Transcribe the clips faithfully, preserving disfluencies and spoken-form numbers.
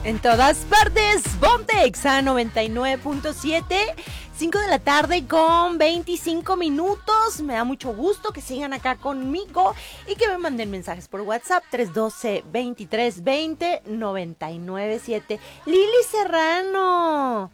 En todas partes, ponte Exa noventa y nueve punto siete, cinco de la tarde con veinticinco minutos. Me da mucho gusto que sigan acá conmigo y que me manden mensajes por WhatsApp tres uno dos, veintitrés veinte, noventa y nueve siete. Lili Serrano.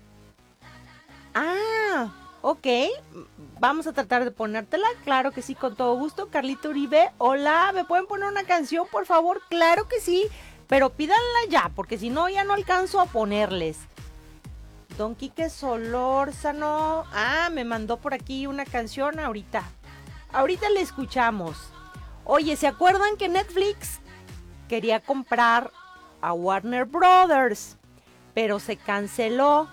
Ah, ok. Vamos a tratar de ponértela, claro que sí, con todo gusto. Carlito Uribe, hola, ¿me pueden poner una canción, por favor? Claro que sí. Pero pídanla ya, porque si no, ya no alcanzo a ponerles. Don Quique Solórzano. Ah, me mandó por aquí una canción ahorita. Ahorita la escuchamos. Oye, ¿se acuerdan que Netflix quería comprar a Warner Brothers? Pero se canceló.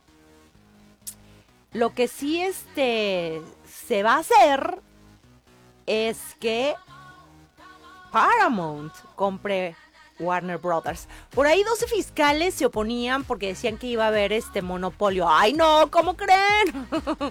Lo que sí este, se va a hacer es que Paramount compre Warner Brothers. Por ahí doce fiscales se oponían porque decían que iba a haber este monopolio. ¡Ay, no! ¿Cómo creen?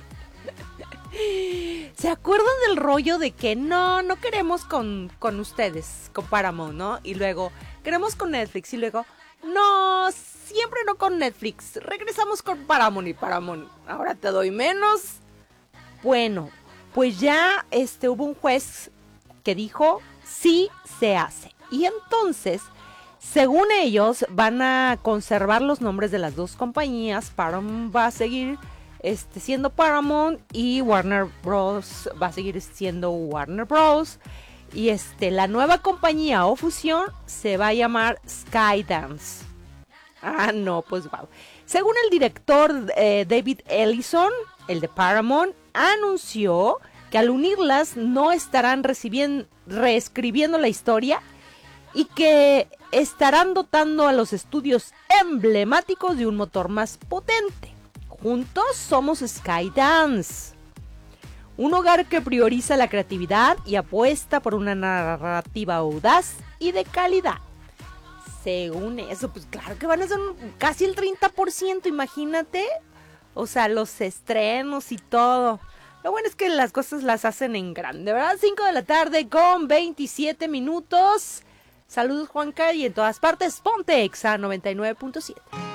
¿Se acuerdan del rollo de que no, no queremos con, con ustedes, con Paramount, ¿no? Y luego, queremos con Netflix. Y luego, no, siempre no con Netflix. Regresamos con Paramount y Paramount. Ahora te doy menos. Bueno, pues ya este, hubo un juez que dijo, sí se hace. Y entonces, según ellos, van a conservar los nombres de las dos compañías. Paramount va a seguir este, siendo Paramount y Warner Bros. Va a seguir siendo Warner Bros. Y este, la nueva compañía o fusión se va a llamar Skydance. Ah, no, pues wow. Según el director eh, David Ellison, el de Paramount, anunció que al unirlas no estarán recibiendo, reescribiendo la historia y que estarán dotando a los estudios emblemáticos de un motor más potente. Juntos somos Skydance, un hogar que prioriza la creatividad y apuesta por una narrativa audaz y de calidad. Según eso, pues claro que van a ser casi el treinta por ciento, imagínate. O sea, los estrenos y todo. Lo bueno es que las cosas las hacen en grande, ¿verdad? cinco de la tarde con veintisiete minutos. Saludos, Juanca, y en todas partes, ponte Exa noventa y nueve punto siete.